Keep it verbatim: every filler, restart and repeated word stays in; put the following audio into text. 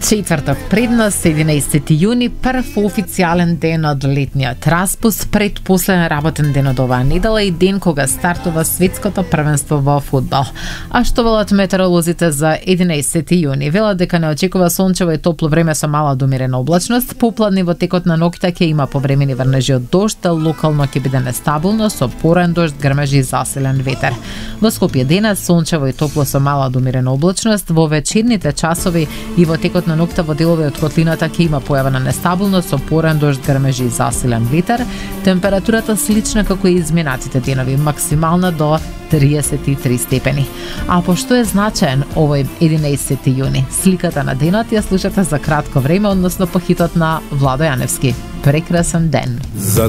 Четврток предност, единаесети јуни, прв официјален ден од летниот распуст, предпоследен работен ден од оваа недела и ден кога стартува светското првенство во фудбал. А што велат метеоролозите за единаесети јуни? Велат дека не очекува сончево и топло време со мала до умерена облачност, попладни во текот на ноќта ќе има повремени врнежи од дожд, локално ќе биде нестабилно со поран дожд, грмежи и засилен ветер. Во Скопје денес сончево и топло со мала до умерена облачност, во вечерните часови и во текот на ноќта во делови од котлината ќе има појава на нестабилност со поран дожд, грмежи и засилен ветер. Температурата слична како и изминатите денови, максимална до триесет и три степени. А пошто е значаен овој единаесети јуни? Сликата на денот ја слушате за кратко време, односно по хитот на Владо Јаневски. Прекрасен ден.